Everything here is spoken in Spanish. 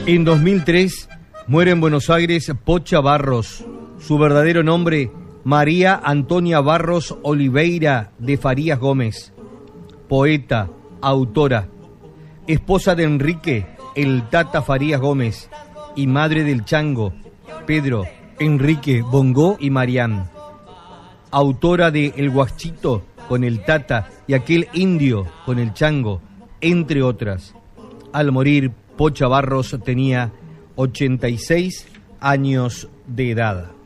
En 2003 muere en Buenos Aires Pocha Barros. Su verdadero nombre, María Antonia Barros Oliveira de Farías Gómez. Poeta, autora, esposa de Enrique el Tata Farías Gómez y madre del Chango, Pedro, Enrique, Bongo y Marián. Autora de El Guachito con el Tata y Aquel Indio con el Chango, entre otras. Al morir, Pocha Barros tenía 86 años de edad.